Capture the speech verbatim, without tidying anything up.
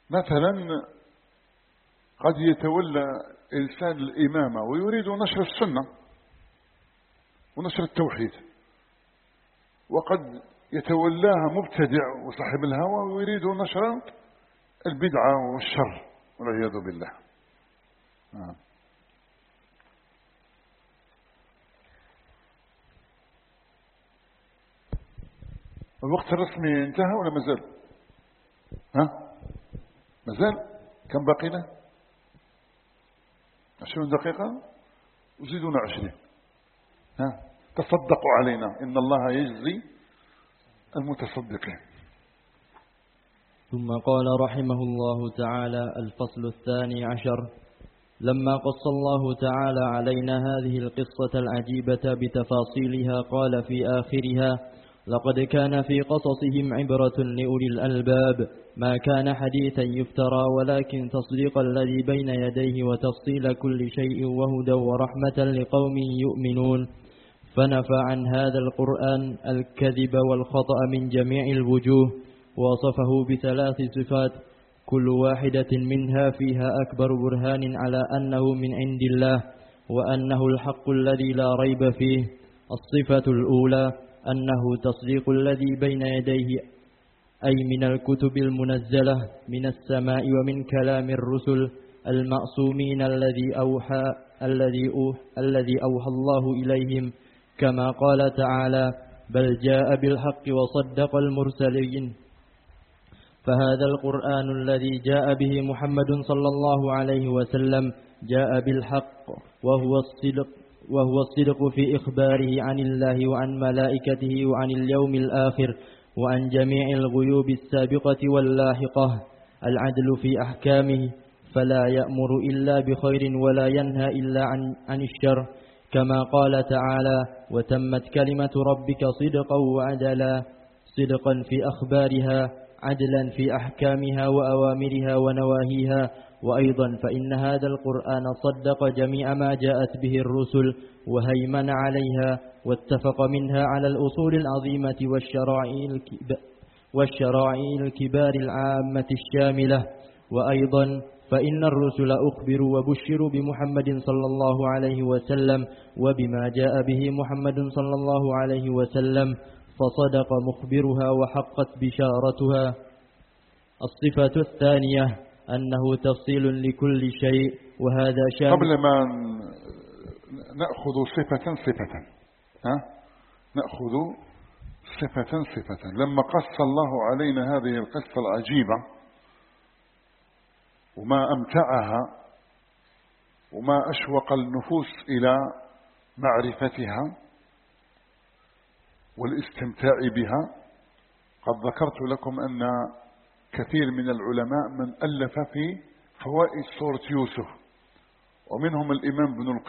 مثلا قد يتولى إنسان الإمامة ويريد نشر السنة ونشر التوحيد، وقد يتولاها مبتدع وصاحب الهوى ويريد نشر البدعة والشر والعياذ بالله. آه. الوقت الرسمي انتهى ولا مازال؟ ها مازال؟ كم باقي له؟ عشرين دقيقة وزيدونا عشرين. ها تصدقوا علينا إن الله يجزي المتصدقين. ثم قال رحمه الله تعالى: الفصل الثاني عشر. لما قص الله تعالى علينا هذه القصة العجيبة بتفاصيلها قال في آخرها: لقد كان في قصصهم عبرة لأولي الألباب ما كان حديثا يفترى ولكن تصديق الذي بين يديه وتفصيل كل شيء وهدى ورحمة لقوم يؤمنون. فنفى عن هذا القرآن الكذب والخطأ من جميع الوجوه، وصفه بثلاث صفات كل واحدة منها فيها أكبر برهان على أنه من عند الله وأنه الحق الذي لا ريب فيه. الصفة الأولى أنه تصديق الذي بين يديه، أي من الكتب المنزلة من السماء ومن كلام الرسل المعصومين الذي أوحى الذي أوحى الذي أوحى الله إليهم، كما قال تعالى: بل جاء بالحق وصدق المرسلين. فهذا القرآن الذي جاء به محمد صلى الله عليه وسلم جاء بالحق، وهو الصدق وهو الصدق في إخباره عن الله وعن ملائكته وعن اليوم الآخر وعن جميع الغيوب السابقة واللاحقة، العدل في أحكامه فلا يأمر إلا بخير ولا ينهى إلا عن, عن الشر، كما قال تعالى: وتمت كلمة ربك صدقا وعدلا، صدقا في أخبارها، عدلا في أحكامها وأوامرها ونواهيها. وأيضا فإن هذا القرآن صدق جميع ما جاءت به الرسل وهيمن عليها واتفق منها على الأصول العظيمة والشرائع الكبار العامة الشاملة. وأيضا فإن الرسل أخبروا وبشروا بمحمد صلى الله عليه وسلم وبما جاء به محمد صلى الله عليه وسلم، فصدق مخبرها وحقت بشارتها. الصفة الثانية أنه تفصيل لكل شيء، وهذا شامل. قبل ما نأخذ صفة صفة ها؟ نأخذ صفة صفة. لما قص الله علينا هذه القصة العجيبة وما أمتعها وما أشوق النفوس إلى معرفتها والاستمتاع بها، قد ذكرت لكم أن كثير من العلماء من ألف في فوائد سورة يوسف، ومنهم الإمام ابن القيم